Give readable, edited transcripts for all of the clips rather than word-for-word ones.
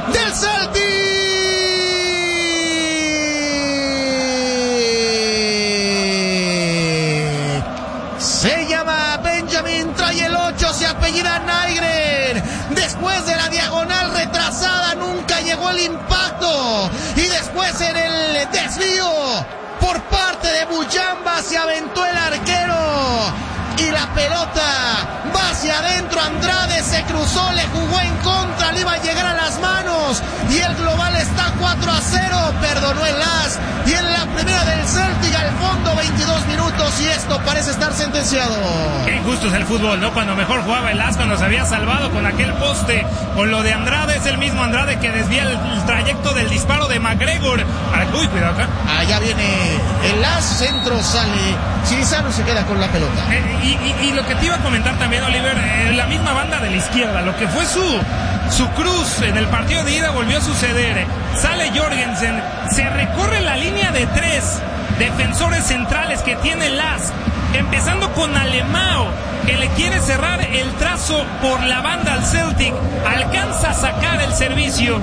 del Celtic. Se llama Benjamin, trae el 8, se apellida Nygren. Después de la diagonal retrasada nunca llegó el impacto. Y después en el desvío por parte de Mujamba se aventó el arquero. Y la pelota va hacia adentro. Andrade se cruzó, le jugó en contra, le iba a llegar a las manos. Y el global está 4-0. Perdonó el as. Y en la primera del Celtic al fondo 22 minutos. Y esto parece estar sentenciado. Qué injusto es el fútbol, ¿no? Cuando mejor jugaba el as, cuando se había salvado con aquel poste. Con lo de Andrade, es el mismo Andrade que desvía el trayecto del disparo de McGregor. Uy, cuidado acá. Allá viene el as, centro sale. Chirizano se queda con la pelota. Y lo que te iba a comentar también, Oliver, la misma banda de la izquierda, lo que fue su cruz en el partido de ida volvió a suceder. Sale Jorgensen, se recorre la línea de 3 defensores centrales que tiene Lask, empezando con Alemão, que le quiere cerrar el trazo por la banda al Celtic, alcanza a sacar el servicio,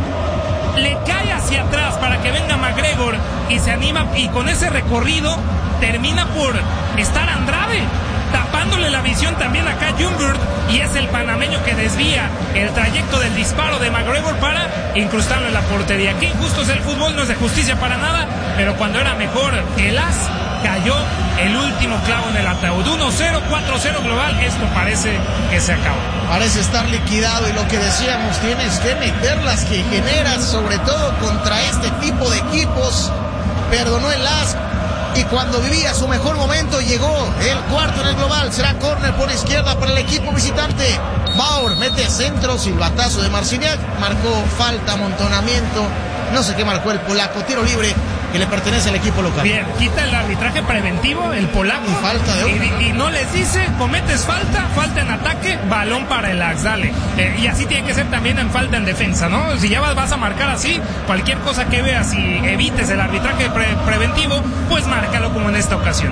le cae hacia atrás para que venga McGregor y se anima, y con ese recorrido termina por estar Andrade tapándole la visión también acá Ljungberg, y es el panameño que desvía el trayecto del disparo de McGregor para incrustarlo en la portería. Qué injusto es el fútbol, no es de justicia para nada, pero cuando era mejor el as, cayó el último clavo en el ataúd. 1-0, 4-0 global, esto parece que se acaba. Parece estar liquidado, y lo que decíamos, tienes que meter las que generas, sobre todo contra este tipo de equipos. Perdonó el as. Y cuando vivía su mejor momento llegó el cuarto en el global. Será córner por izquierda para el equipo visitante. Bauer mete centro, silbatazo de Marciniak. Marcó falta, amontonamiento. No sé qué marcó el polaco. Tiro libre que le pertenece al equipo local. Bien, quita el arbitraje preventivo, el polaco. Y falta de y no les dice, cometes falta en ataque, balón para el Ajax, dale. Y así tiene que ser también en falta en defensa, ¿no? Si ya vas a marcar así, cualquier cosa que veas y evites el arbitraje preventivo, pues márcalo como en esta ocasión.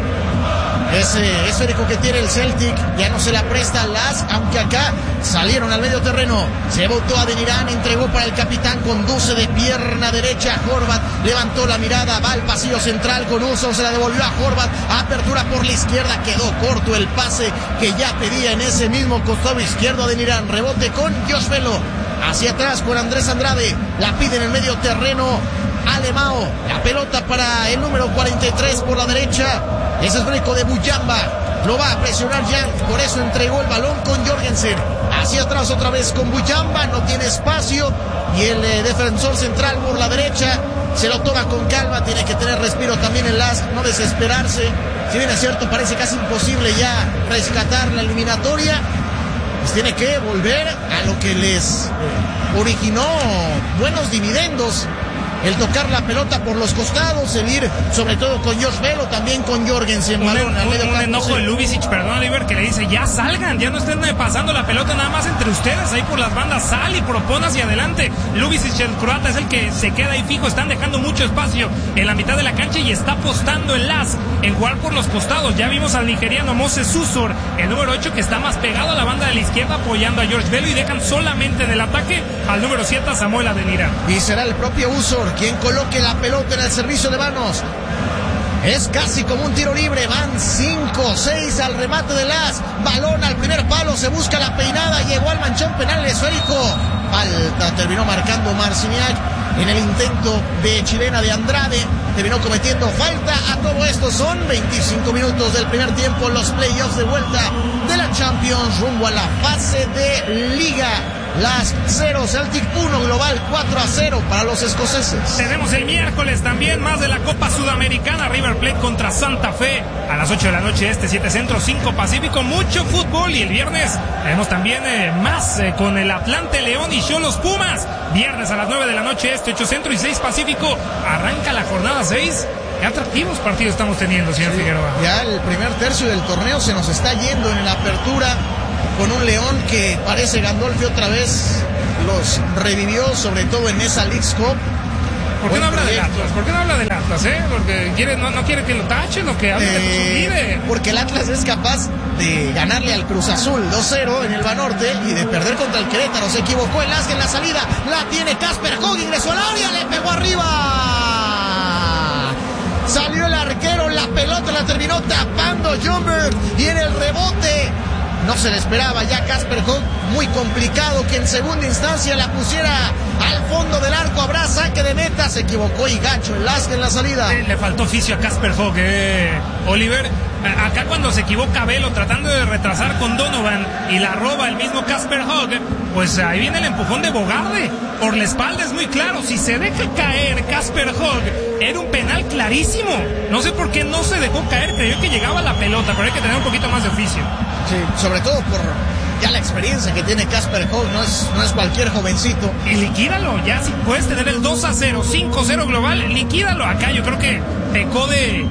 Ese esférico que tiene el Celtic ya no se la presta al Lask, aunque acá salieron al medio terreno. Se botó a Adeniran, entregó para el capitán, conduce de pierna derecha a Horvat, levantó la mirada, va al pasillo central con uso, se la devolvió a Horvat, apertura por la izquierda, quedó corto el pase que ya pedía en ese mismo costado izquierdo Adeniran. Rebote con Josh Velo, hacia atrás con Andrés Andrade, la pide en el medio terreno Alemão, la pelota para el número 43 por la derecha. Ese es breco de Mujamba, lo va a presionar Jan, por eso entregó el balón con Jorgensen. Hacia atrás otra vez con Mujamba, no tiene espacio, y el defensor central por la derecha se lo toma con calma, tiene que tener respiro también el Lask, no desesperarse. Si bien es cierto, parece casi imposible ya rescatar la eliminatoria, pues tiene que volver a lo que les originó buenos dividendos. El tocar la pelota por los costados, el ir sobre todo con Josh Velo, también con Jorgensen. Un enojo de Ljubicic, perdón Oliver, que le dice, ya salgan, ya no estén pasando la pelota nada más entre ustedes, ahí por las bandas, sal y propon hacia adelante. Ljubicic, el croata, es el que se queda ahí fijo, están dejando mucho espacio en la mitad de la cancha y está apostando el Lask en jugar por los costados. Ya vimos al nigeriano Moses Susor, el número 8, que está más pegado a la banda de la izquierda apoyando a George Velo, y dejan solamente en el ataque al número 7 a Samuel Adeniran. Y será el propio Usor quien coloque la pelota en el servicio de manos. Es casi como un tiro libre, van 5-6 al remate de Lask, balón al primer palo, se busca la peinada, llegó al manchón penal esférico, falta, terminó marcando Marciniak en el intento de chilena de Andrade, terminó cometiendo falta. A todo esto son 25 minutos del primer tiempo, los playoffs de vuelta de la Champions rumbo a la fase de Liga. Lask 0, Celtic 1, global 4-0 para los escoceses. Tenemos el miércoles también más de la Copa Sudamericana, River Plate contra Santa Fe a las 8 de la noche 7 centro, 5 pacífico, mucho fútbol. Y el viernes tenemos también más con el Atlante León y Xolos Pumas, viernes a las 9 de la noche 8 centro y 6 pacífico, arranca la jornada 6. Qué atractivos partidos estamos teniendo, señor Figueroa. Ya el primer tercio del torneo se nos está yendo en la apertura, con un León que parece Gandolfi otra vez los revivió, sobre todo en esa Leagues Cup. ¿Por qué no habla del Atlas? ¿Por qué no habla del Atlas, Porque no quiere que lo tachen o que hable de su líder. Porque el Atlas es capaz de ganarle al Cruz Azul 2-0 en el Banorte y de perder contra el Querétaro. Se equivocó el Asque en la salida. La tiene Casper Hogg, ingresó al área, le pegó arriba. Salió el arquero, la pelota la terminó tapando Ljungberg y en el rebote no se le esperaba ya Casper Hogg, muy complicado que en segunda instancia la pusiera al fondo del arco, habrá saque de meta, se equivocó y gacho el Asque en la salida. Le faltó oficio a Casper Hogg, Oliver. Acá cuando se equivoca Velo tratando de retrasar con Donovan y la roba el mismo Casper Hogg, pues ahí viene el empujón de Bogarde por la espalda, es muy claro. Si se deja caer Casper Hogg, era un penal clarísimo. No sé por qué no se dejó caer, creyó que llegaba la pelota, pero hay que tener un poquito más de oficio. Sí, sobre todo por ya la experiencia que tiene Casper Hogg, no es cualquier jovencito. Y liquídalo, ya si puedes tener el 2-0, 5-0 global, liquídalo. Acá yo creo que pecó de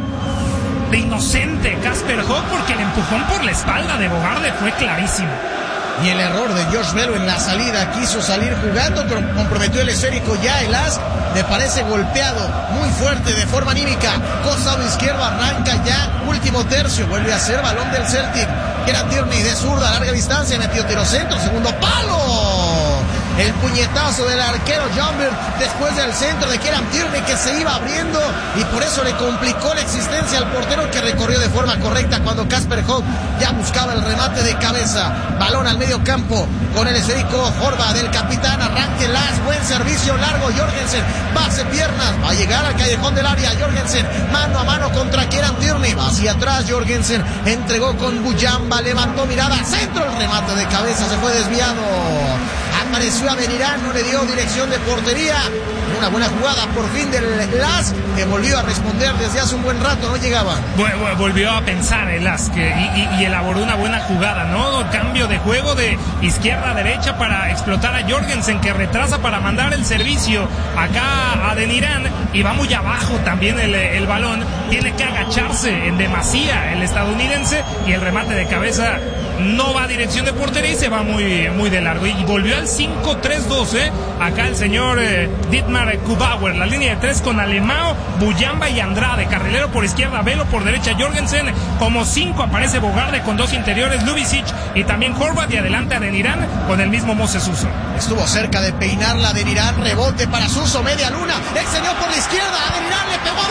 inocente Casper Hogg porque el empujón por la espalda de Bogarde fue clarísimo. Y el error de Josh Velo en la salida, quiso salir jugando, pero comprometió el esférico ya. El As me parece golpeado muy fuerte de forma anímica. Costado izquierdo arranca ya, último tercio, vuelve a ser balón del Celtic. Kieran Tierney de zurda a larga distancia, metió tiro centro, segundo palo. El puñetazo del arquero Ljungberg después del centro de Kieran Tierney que se iba abriendo y por eso le complicó la existencia al portero que recorrió de forma correcta cuando Casper Hogg ya buscaba el remate de cabeza. Balón al medio campo con el esférico Horva del capitán, arranque Las, buen servicio largo Jorgensen, base piernas, va a llegar al callejón del área Jorgensen, mano a mano contra Kieran Tierney, va hacia atrás Jorgensen, entregó con Bujamba, levantó mirada, centro, el remate de cabeza se fue desviado. Apareció Adeniran, no le dio dirección de portería. Una buena jugada por fin del Las, que volvió a responder desde hace un buen rato, no llegaba. Volvió a pensar el Las y elaboró una buena jugada, ¿no? Cambio de juego de izquierda a derecha para explotar a Jorgensen, que retrasa para mandar el servicio acá a Adeniran y va muy abajo también el balón. Tiene que agacharse en demasía el estadounidense y el remate de cabeza no va a dirección de portería y se va muy, muy de largo. Y volvió al 5-3-2, acá el señor Dietmar Kubauer, la línea de tres con Alemão, Bujamba y Andrade, carrilero por izquierda, Velo por derecha, Jorgensen, como 5 aparece Bogarde con 2 interiores, Ljubicic y también Horvath, y adelante Adeniran con el mismo Moses Suso. Estuvo cerca de peinarla Adeniran, rebote para Suso, media luna, extendió por la izquierda, Adeniran le pegó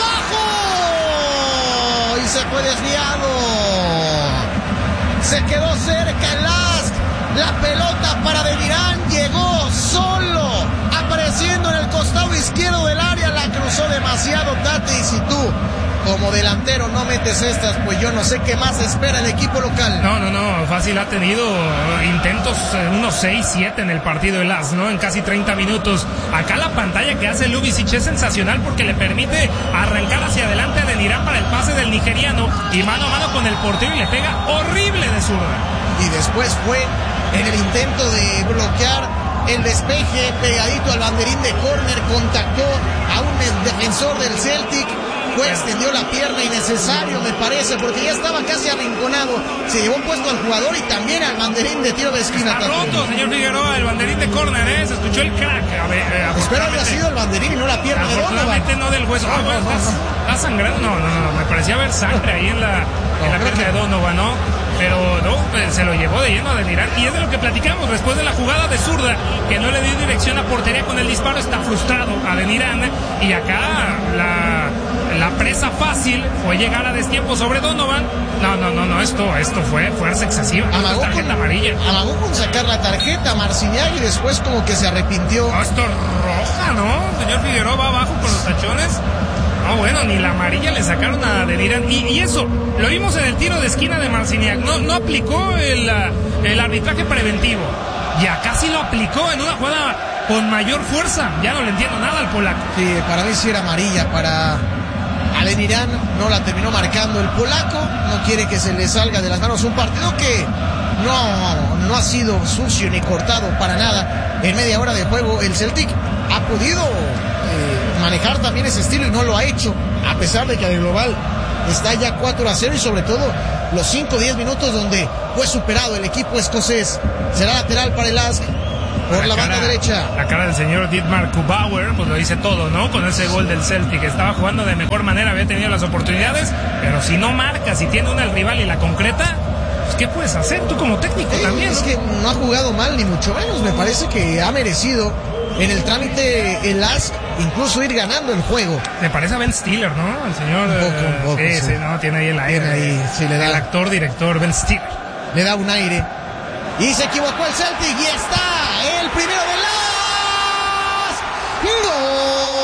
abajo y se fue desviado. Se quedó cerca el As, la pelota para Adeniran, llegó solo, apareciendo en el costado izquierdo del área, la cruzó demasiado Tate, y si tú como delantero no metes estas, pues yo no sé qué más espera el equipo local. No, fácil ha tenido intentos, unos 6-7 en el partido el As, ¿no? En casi 30 minutos. Acá la pantalla que hace Ljubicic es sensacional porque le permite arrancar hacia adelante a Adeniran para el pase del nigeriano y mano a mano con el portero y le pega horrible de zurda. Y después fue en el intento de bloquear el despeje pegadito al banderín de córner, contactó a un defensor del Celtic, extendió la pierna, innecesario me parece, porque ya estaba casi arrinconado, se llevó puesto al jugador y también al banderín de tiro de esquina. Está roto, señor Figueroa, el banderín de córner, se escuchó el crack. Espero haya sido el banderín y no la pierna de Donovan. Afortunadamente no del hueso. ¿Está sangrando? No, me parecía ver sangre ahí en la pierna de Donovan, ¿no? Pero no, se lo llevó de lleno a Adeniran, y es de lo que platicamos después de la jugada de zurda, que no le dio dirección a portería con el disparo, está frustrado Adeniran, y acá la presa fácil fue llegar a destiempo sobre Donovan. No, esto fue fuerza excesiva, tarjeta amarilla. Amagó con sacar la tarjeta a Marciniak y después como que se arrepintió. Esto roja, ¿no? Señor Figueroa va abajo con los tachones. No, bueno, ni la amarilla le sacaron a Adeniran. Y eso, lo vimos en el tiro de esquina de Marciniak. No aplicó el arbitraje preventivo. Y acá sí lo aplicó en una jugada con mayor fuerza. Ya no le entiendo nada al polaco. Sí, para mí sí era amarilla para Adeniran. No la terminó marcando el polaco. No quiere que se le salga de las manos un partido que no ha sido sucio ni cortado para nada. En media hora de juego el Celtic ha podido manejar también ese estilo y no lo ha hecho, a pesar de que el global está ya 4-0 y sobre todo los 5-10 minutos donde fue superado el equipo escocés. Será lateral para el Ask. por la banda derecha. La cara del señor Dietmar Kubauer, pues lo dice todo, ¿no? Con ese gol del Celtic, estaba jugando de mejor manera, había tenido las oportunidades, pero si no marca, si tiene una el rival y la concreta, pues ¿qué puedes hacer tú como técnico también? Es que no ha jugado mal, ni mucho menos, me parece que ha merecido en el trámite el ASC incluso ir ganando el juego. Me parece a Ben Stiller, ¿no? El señor... Un poco, sí, no, tiene ahí el aire. Tiene ahí, sí, le da. El actor, director, Ben Stiller. Le da un aire. Y se equivocó el Celtic y está el primero de las... ¡Gol!